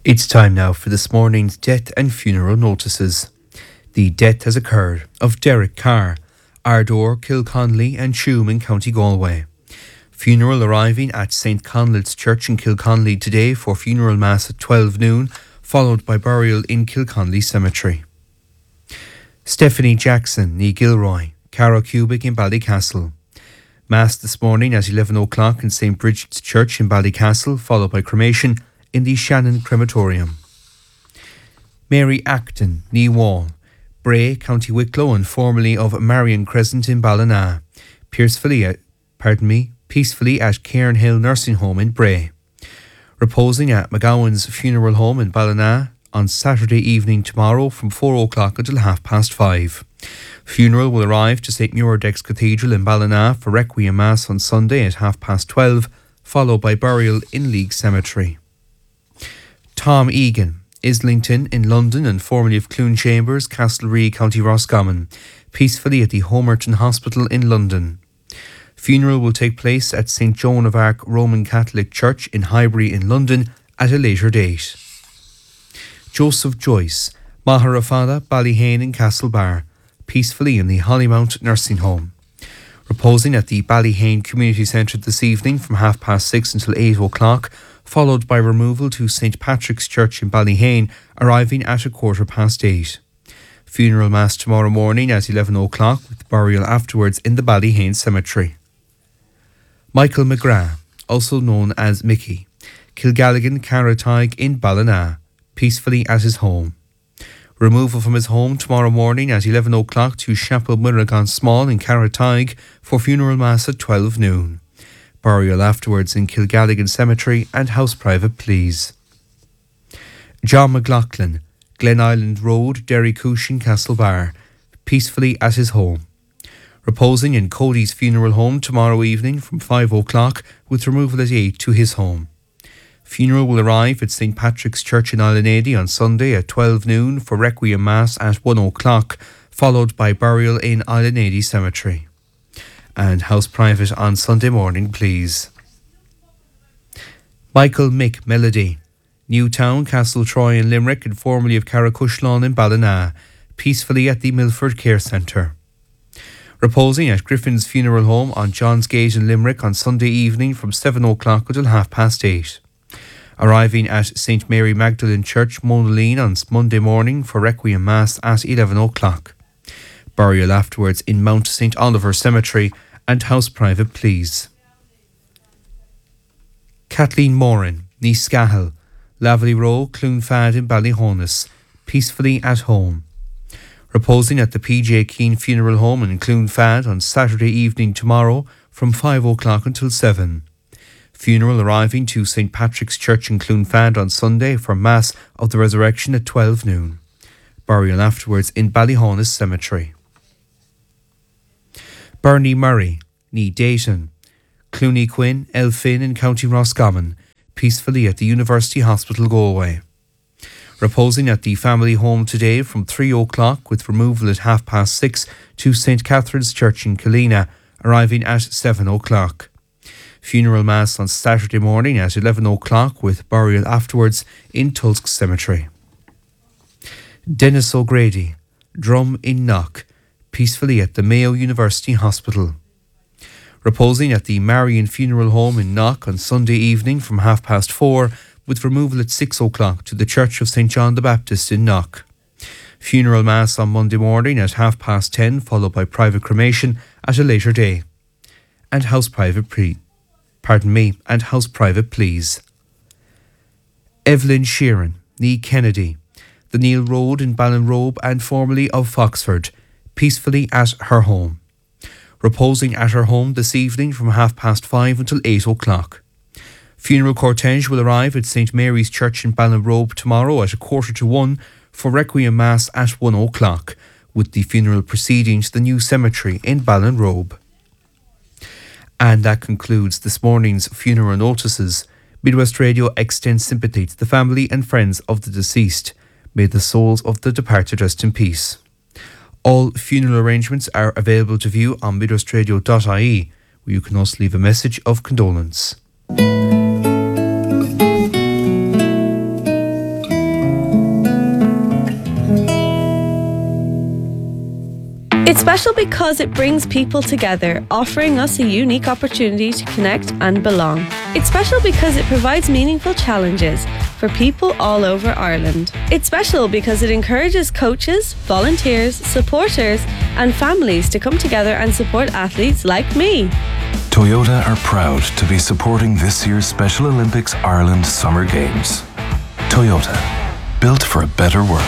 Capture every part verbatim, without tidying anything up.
It's time now for this morning's death and funeral notices. The death has occurred of Derek Carr, Ardor, Kilconley and Tuam in County Galway. Funeral arriving at Saint Conleth's Church in Kilconley today for funeral mass at twelve noon, followed by burial in Kilconley Cemetery. Stephanie Jackson, ní Gilroy, Cara Cubic in Ballycastle. Mass this morning at eleven o'clock in Saint Bridget's Church in Ballycastle, followed by cremation in the Shannon Crematorium. Mary Acton, ní Wall, Bray, County Wicklow and formerly of Marion Crescent in Ballina. Peacefully at, pardon me, peacefully at Cairnhill Nursing Home in Bray. Reposing at McGowan's Funeral Home in Ballina on Saturday evening tomorrow from four o'clock until half past five. Funeral will arrive to Saint Muirdex Cathedral in Ballina for Requiem Mass on Sunday at half past twelve, followed by burial in League Cemetery. Tom Egan, Islington in London and formerly of Clune Chambers, Castlereagh, County Roscommon, peacefully at the Homerton Hospital in London. Funeral will take place at Saint Joan of Arc Roman Catholic Church in Highbury in London at a later date. Joseph Joyce, Maharafada, Ballyhane in Castlebar, peacefully in the Hollymount Nursing Home. Reposing at the Ballyhane Community Centre this evening from half past six until eight o'clock, followed by removal to Saint Patrick's Church in Ballyhane, arriving at a quarter past eight. Funeral mass tomorrow morning at eleven o'clock, with burial afterwards in the Ballyhane Cemetery. Michael McGrath, also known as Mickey, Kilgalligan Carrataig in Ballina, peacefully at his home. Removal from his home tomorrow morning at eleven o'clock to Chapel Miragon Small in Carrataig for funeral mass at twelve noon. Burial afterwards in Kilgalligan Cemetery and house private please. John McLaughlin, Glen Island Road, Derrycushin, Castlebar, peacefully at his home. Reposing in Cody's Funeral Home tomorrow evening from five o'clock, with removal at eight to his home. Funeral will arrive at Saint Patrick's Church in Islanady on Sunday at twelve noon for Requiem Mass at one o'clock, followed by burial in Islanady Cemetery. And house private on Sunday morning, please. Michael Mick Melody, Newtown, Castle Troy and Limerick and formerly of Carracushlawn in Ballina, peacefully at the Milford Care Centre. Reposing at Griffin's Funeral Home on John's Gate in Limerick on Sunday evening from seven o'clock until half past eight. Arriving at Saint Mary Magdalene Church, Monaleen on Monday morning for Requiem Mass at eleven o'clock. Burial afterwards in Mount Saint Oliver Cemetery and house private please. Kathleen Moran, ní Scahill, Laverty Row, Cloonfad in Ballyhonus, peacefully at home. Reposing at the P J Keane Funeral Home in Cloonfad on Saturday evening tomorrow from five o'clock until seven. Funeral arriving to Saint Patrick's Church in Cloonfad on Sunday for Mass of the Resurrection at twelve noon. Burial afterwards in Ballyhonus Cemetery. Bernie Murray, ní Dayton, Clooney Quinn, Elphin in County Roscommon, peacefully at the University Hospital Galway. Reposing at the family home today from three o'clock, with removal at half past six to Saint Catherine's Church in Killina, arriving at seven o'clock. Funeral mass on Saturday morning at eleven o'clock, with burial afterwards in Tulsk Cemetery. Dennis O'Grady, Drum in Knock, peacefully at the Mayo University Hospital. Reposing at the Marion Funeral Home in Knock on Sunday evening from half past four, with removal at six o'clock to the Church of Saint John the Baptist in Knock. Funeral mass on Monday morning at half past ten, followed by private cremation at a later day. And house private pre, pardon me, and house private please. Evelyn Sheeran, ní Kennedy, the Neil Road in Ballinrobe and formerly of Foxford, peacefully at her home. Reposing at her home this evening from half past five until eight o'clock. Funeral cortege will arrive at Saint Mary's Church in Ballinrobe tomorrow at a quarter to one for Requiem Mass at one o'clock, with the funeral proceeding to the new cemetery in Ballinrobe. And that concludes this morning's funeral notices. Midwest Radio extends sympathy to the family and friends of the deceased. May the souls of the departed rest in peace. All funeral arrangements are available to view on midwestradio dot I E, where you can also leave a message of condolence. special because it brings people together, offering us a unique opportunity to connect and belong. It's special because it provides meaningful challenges for people all over Ireland. It's special because it encourages coaches, volunteers, supporters and families to come together and support athletes like me. Toyota are proud to be supporting this year's Special Olympics Ireland Summer Games. Toyota, built for a better world.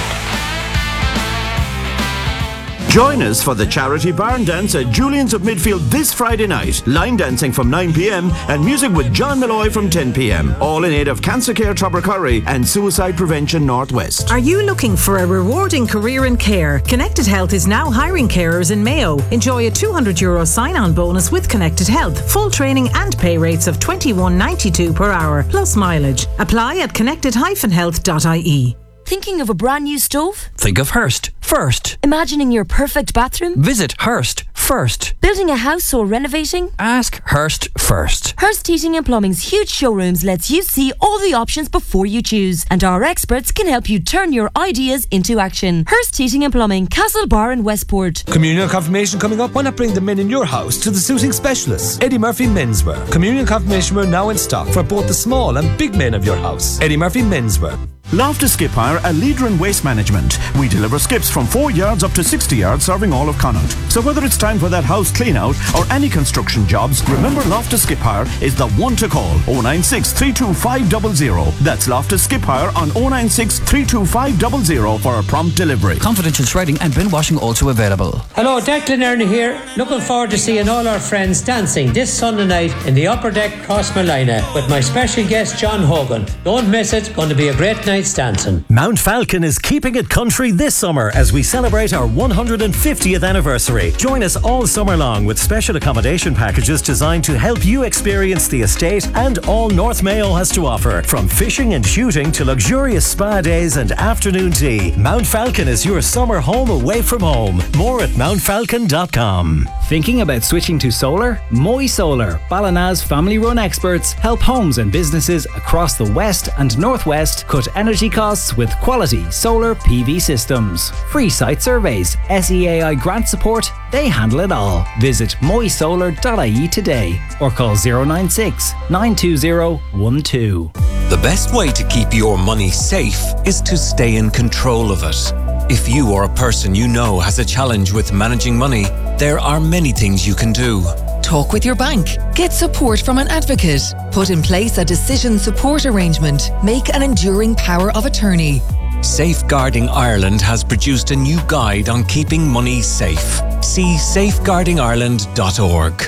Join us for the charity barn dance at Julian's of Midfield this Friday night. Line dancing from nine p.m. and music with John Malloy from ten p.m. All in aid of Cancer Care Tubbercurry and Suicide Prevention Northwest. Are you looking for a rewarding career in care? Connected Health is now hiring carers in Mayo. Enjoy a two hundred euro sign-on bonus with Connected Health. Full training and pay rates of twenty-one ninety-two per hour, plus mileage. Apply at connected dash health dot I E. Thinking of a brand new stove? Think of Hearst first. Imagining your perfect bathroom? Visit Hearst first. Building a house or renovating? Ask Hearst first. Hearst Heating and Plumbing's huge showrooms lets you see all the options before you choose, and our experts can help you turn your ideas into action. Hearst Heating and Plumbing, Castlebar in Westport. Communion confirmation coming up. Why not bring the men in your house to the suiting specialists? Eddie Murphy Menswear. Communion confirmation wear now in stock for both the small and big men of your house. Eddie Murphy Menswear. Loftus Skip Hire, a leader in waste management. We deliver skips from four yards up to sixty yards, serving all of Connaught. So whether it's time for that house clean out or any construction jobs, remember Loftus Skip Hire is the one to call. oh nine six, three two five zero zero. That's Loftus Skip Hire on oh nine six, three two five zero zero for a prompt delivery. Confidential shredding and bin washing also available. Hello, Declan Ernie here. Looking forward to seeing all our friends dancing this Sunday night in the Upper Deck Crossmolina with my special guest John Hogan. Don't miss it. Going to be a great night dancing. Mount Falcon is keeping it country this summer as we celebrate our one hundred fiftieth anniversary. Join us all summer long with special accommodation packages designed to help you experience the estate and all North Mayo has to offer. From fishing and shooting to luxurious spa days and afternoon tea, Mount Falcon is your summer home away from home. More at mount falcon dot com. Thinking about switching to solar? Moy Solar, Ballina's family-run experts, help homes and businesses across the West and Northwest cut energy costs with quality solar P V systems. Free site surveys, S E A I grant support, they handle it all. Visit moy solar dot I E today or call zero nine six, nine two zero, one two. The best way to keep your money safe is to stay in control of it. If you or a person you know has a challenge with managing money, there are many things you can do. Talk with your bank. Get support from an advocate. Put in place a decision support arrangement. Make an enduring power of attorney. Safeguarding Ireland has produced a new guide on keeping money safe. See safeguarding ireland dot org.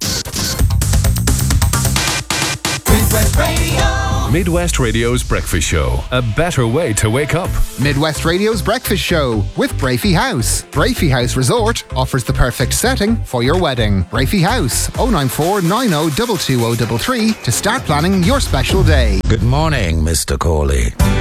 Midwest Radio. Midwest Radio's Breakfast Show. A better way to wake up. Midwest Radio's Breakfast Show with Brafey House. Brafey House Resort offers the perfect setting for your wedding. Brafey House, oh nine four, nine oh, two two oh three three to start planning your special day. Good morning, Mister Corley.